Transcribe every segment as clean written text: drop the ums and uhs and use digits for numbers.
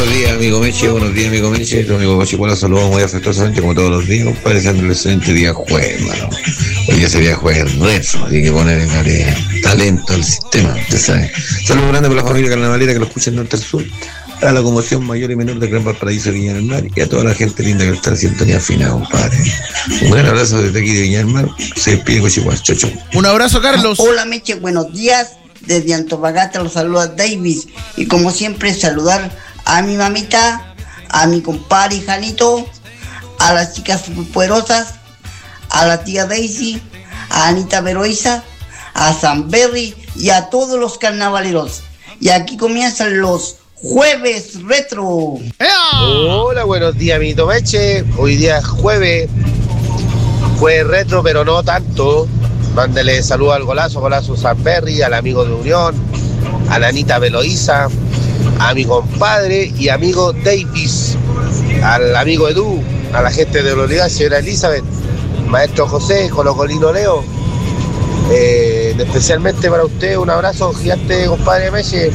días, amigo Meche, buenos días, amigo Meche. Tu amigo Cochicuela, saludos muy afectuosamente, como todos los días, compadre, deseando el excelente día jueves, mano. Hoy día sería jueves retro, hay que poner talento al sistema, usted sabe. Saludos grandes para la familia carnavalera que lo escucha en norte al sur, a la conmoción mayor y menor de Gran Valparaíso, Viña del Mar, y a toda la gente linda que está en sintonía fina, compadre. Un gran abrazo desde aquí de Viña del Mar, se despide Cochicuela, chau, chau. Un abrazo, Carlos. Hola, Meche, buenos días. Desde Antofagasta los saluda Davis. Y como siempre, saludar a mi mamita, a mi compadre Janito, a las chicas superpoderosas, a la tía Daisy, a Anita Veroiza, a San Berry y a todos los carnavaleros. Y aquí comienzan los Jueves Retro. Hola, buenos días, amiguito Meche. Hoy día es jueves retro, pero no tanto. Mándele saludos al golazo San Berry, al amigo de Unión, a la Anita Veloiza, a mi compadre y amigo Davis, al amigo Edu, a la gente de la unidad, señora Elizabeth, maestro José, Colocolino Leo. Especialmente para usted, un abrazo gigante, compadre Meche.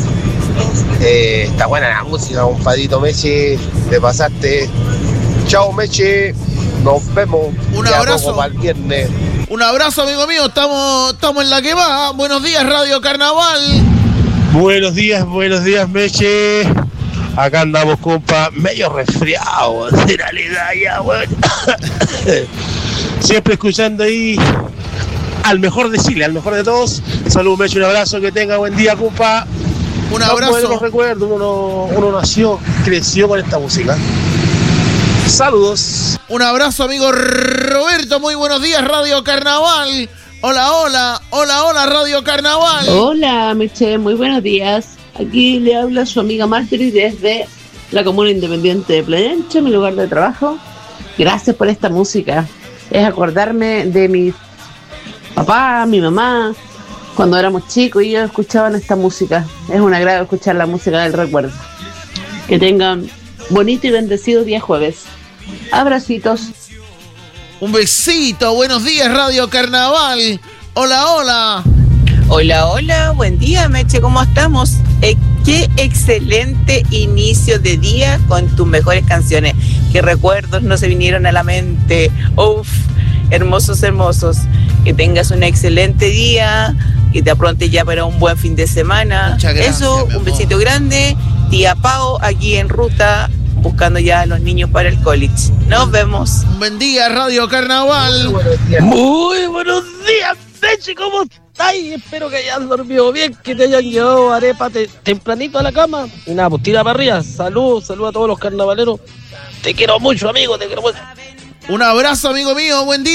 Está buena la música, compadrito Meche, te pasaste. Chao, Meche, nos vemos. Un abrazo para el viernes. Un abrazo, amigo mío, estamos en la que va. Buenos días, Radio Carnaval. Buenos días, Meche. Acá andamos, compa, medio resfriados, en realidad ya, bueno. Siempre escuchando ahí al mejor de Chile, al mejor de todos. Saludos, Meche, un abrazo, que tenga buen día, compa. Un abrazo. Los recuerdo, uno nació, creció con esta música. Saludos. Un abrazo, amigo Roberto. Muy buenos días, Radio Carnaval. Hola, Radio Carnaval. Hola, Meche, muy buenos días. Aquí le habla su amiga Marjorie desde la comuna independiente de Playencha, mi lugar de trabajo. Gracias por esta música. Es acordarme de mi papá, mi mamá, cuando éramos chicos y ellos escuchaban esta música. Es un agrado escuchar la música del recuerdo. Que tengan bonito y bendecido día jueves. Abracitos. Un besito. Buenos días, Radio Carnaval. Hola. Hola, buen día, Meche, ¿cómo estamos? Qué excelente inicio de día con tus mejores canciones. Qué recuerdos no se vinieron a la mente. Uf, hermosos. Que tengas un excelente día, que te aprontes ya para un buen fin de semana. Muchas gracias, eso, un besito grande. Tía Pao, aquí en ruta, buscando ya a los niños para el college. Nos vemos. Buen día, Radio Carnaval. Muy buenos días, Meche, ¿cómo estáis? Espero que hayas dormido bien, que te hayan llevado arepa tempranito a la cama. Y nada, pues tira para arriba. Saludos a todos los carnavaleros. Te quiero mucho, amigo, te quiero mucho. Un abrazo, amigo mío, buen día.